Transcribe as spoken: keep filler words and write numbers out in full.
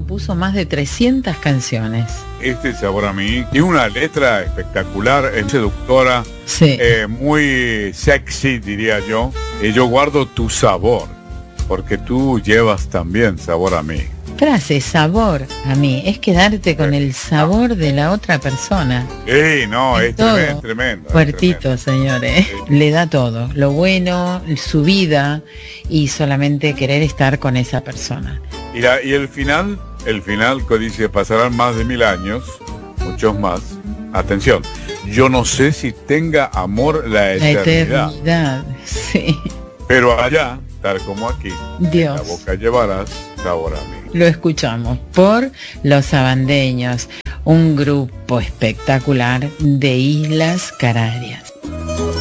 compuso más de trescientas canciones. Este Sabor a mí tiene una letra espectacular, es seductora, Sí. eh, muy sexy, diría yo. Y yo guardo tu sabor, porque tú llevas también sabor a mí. Frase, sabor a mí, es quedarte con el sabor de la otra persona. Sí, no, es Todo. tremendo, tremendo. es Fuertito, tremendo. señores. Le da todo, lo bueno, su vida y solamente querer estar con esa persona. Y, la, y el final, el final que dice, pasarán más de mil años, muchos más. Atención, yo no sé si tenga amor la La eternidad, eternidad, sí. pero allá, tal como aquí, en Dios. la boca llevarás sabor a mí. Lo escuchamos por Los Sabandeños, un grupo espectacular de Islas Canarias.